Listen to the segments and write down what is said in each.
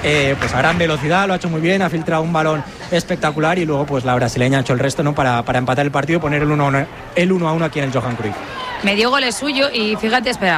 pues a gran velocidad, lo ha hecho muy bien, ha filtrado un balón espectacular y luego pues la brasileña ha hecho el resto, ¿no? para empatar el partido y poner el 1-1 aquí en el Johan Cruyff. Medio gol es suyo y fíjate, espera.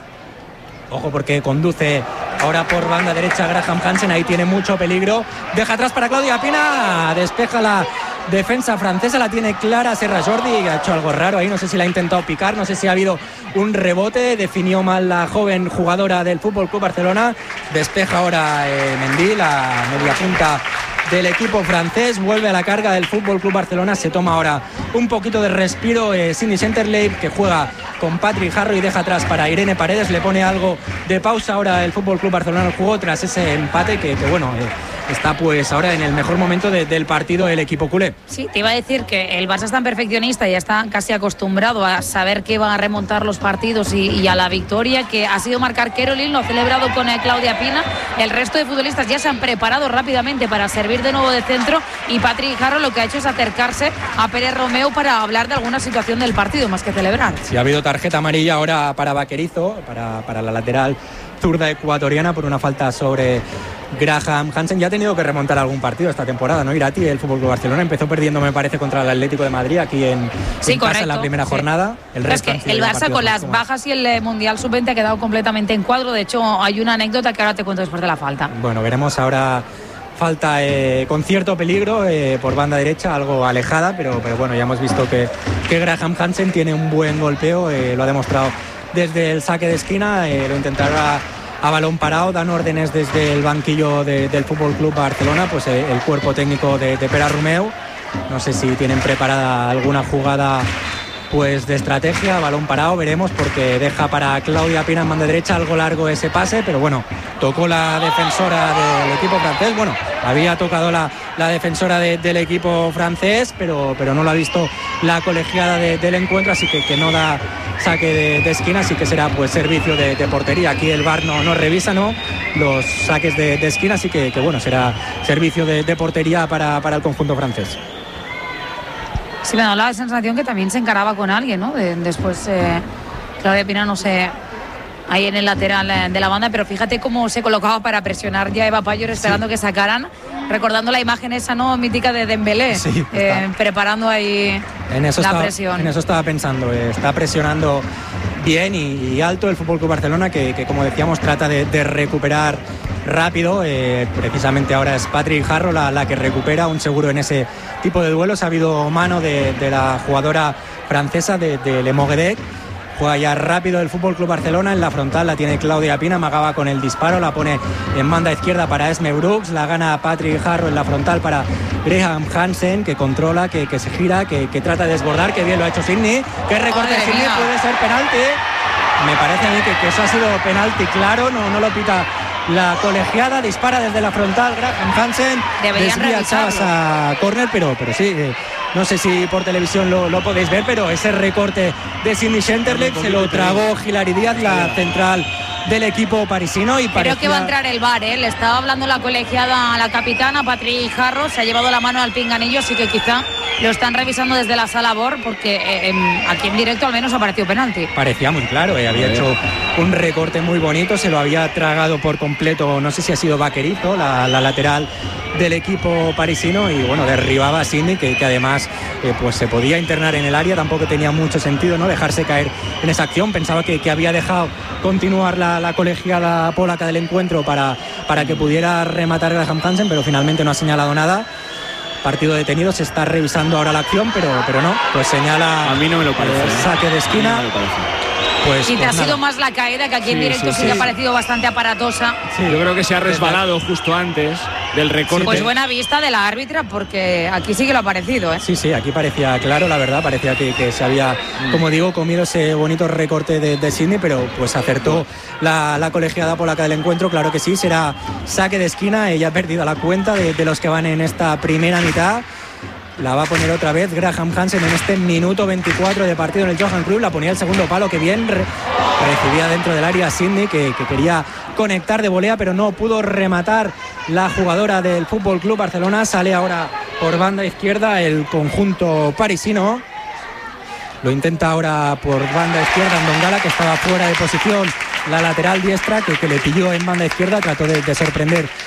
Ojo porque conduce ahora por banda derecha Graham Hansen, ahí tiene mucho peligro, deja atrás para Claudia Pina, despeja la defensa francesa, la tiene clara Serra Jordi, ha hecho algo raro ahí, no sé si la ha intentado picar, no sé si ha habido un rebote, definió mal la joven jugadora del FC Barcelona, despeja ahora Mendy, la media punta del equipo francés, vuelve a la carga del FC Barcelona, se toma ahora un poquito de respiro Cindy Centerley, que juega con Patrick Harro y deja atrás para Irene Paredes, le pone algo de pausa ahora el FC Barcelona al juego tras ese empate que bueno, está pues ahora en el mejor momento del partido el equipo culé. Sí, te iba a decir que el Barça es tan perfeccionista y ya está casi acostumbrado a saber que van a remontar los partidos y a la victoria, que ha sido marcar Caroline, lo ha celebrado con Claudia Pina. El resto de futbolistas ya se han preparado rápidamente para servir de nuevo de centro y Patrick Harro lo que ha hecho es acercarse a Pérez Romeu para hablar de alguna situación del partido más que celebrar. Sí, ha habido tarjeta amarilla ahora para Vaquerizo, para la lateral zurda ecuatoriana por una falta sobre Graham Hansen. Ya ha tenido que remontar algún partido esta temporada, ¿no? Irati, el FC Barcelona empezó perdiendo, me parece, contra el Atlético de Madrid aquí en casa en la primera jornada. El resto es que el Barça con las bajas y el Mundial Sub-20 ha quedado completamente en cuadro. De hecho, hay una anécdota que ahora te cuento después de la falta. Bueno, veremos ahora. Falta con cierto peligro por banda derecha, algo alejada, pero bueno, ya hemos visto que Graham Hansen tiene un buen golpeo, lo ha demostrado desde el saque de esquina, lo intentará a balón parado, dan órdenes desde el banquillo del FC Barcelona, pues el cuerpo técnico de Pere Romeu, no sé si tienen preparada alguna jugada pues de estrategia, balón parado, veremos, porque deja para Claudia Pina en banda derecha, algo largo ese pase, pero bueno, tocó la defensora del equipo francés, bueno, había tocado la defensora del equipo francés, pero no lo ha visto la colegiada del encuentro, así que no da saque de esquina, así que será pues servicio de portería. Aquí el VAR no revisa, ¿no?, los saques de esquina, así que bueno, será servicio de portería para el conjunto francés. Sí, me da la sensación que también se encaraba con alguien, ¿no? Después Claudia Pina, no sé, ahí en el lateral de la banda, pero fíjate cómo se colocaba para presionar ya Eva Payor esperando que sacaran, recordando la imagen esa, ¿no?, mítica de Dembélé, sí, preparando ahí presión. En eso estaba pensando, está presionando bien y alto el FC Barcelona, que como decíamos trata de recuperar rápido, precisamente ahora es Patrick Harro la que recupera un seguro en ese tipo de duelos. Ha habido mano de la jugadora francesa de Le Moguedec. Juega ya rápido el FC Barcelona, en la frontal la tiene Claudia Pina, amagaba con el disparo, la pone en banda izquierda para Esme Brooks, la gana Patrick Harro en la frontal para Graham Hansen, que controla, que se gira, que trata de desbordar, que bien lo ha hecho Sidney, que recorte de Sidney, puede ser penalti. Me parece a mí que eso ha sido penalti claro, no lo pita la colegiada, dispara desde la frontal Graham Hansen, desvía Chavas a córner, pero sí, no sé si por televisión lo podéis ver, pero ese recorte de Cindy Centerley se lo tragó Hilary Díaz, la central del equipo parisino, y creo que va a entrar el VAR, le estaba hablando la colegiada a la capitana Patrick Harro, se ha llevado la mano al pinganillo, así que quizá lo están revisando desde la sala VAR, porque aquí en directo al menos ha parecido penalti. Parecía muy claro, había hecho un recorte muy bonito, se lo había tragado por completo, no sé si ha sido Vaquerizo, la lateral del equipo parisino, y bueno, derribaba a Sidney, que además pues se podía internar en el área, tampoco tenía mucho sentido, ¿no?, dejarse caer en esa acción. Pensaba que había dejado continuar la colegiada polaca del encuentro para que pudiera rematar Graham Hansen, pero finalmente no ha señalado nada. Partido detenido, se está revisando ahora la acción, pero no, pues señala, a mí no me lo parece, el saque de esquina. Pues, y te ha sido más la caída, que aquí en directo sí que ha parecido bastante aparatosa. Sí, yo creo que se ha resbalado justo antes del recorte. Pues buena vista de la árbitra, porque aquí sí que lo ha parecido, ¿eh? Sí, aquí parecía claro, la verdad, parecía que se había, como digo, comido ese bonito recorte de Sidney, pero pues acertó la colegiada polaca del encuentro, claro que sí, será saque de esquina. Ella ha perdido la cuenta de los que van en esta primera mitad. La va a poner otra vez Graham Hansen en este minuto 24 de partido en el Johan Cruyff. La ponía el segundo palo, que bien recibía dentro del área Sidney, que quería conectar de volea, pero no pudo rematar la jugadora del FC Barcelona. Sale ahora por banda izquierda el conjunto parisino. Lo intenta ahora por banda izquierda Ndongala, que estaba fuera de posición. La lateral diestra que le pilló en banda izquierda, trató de sorprender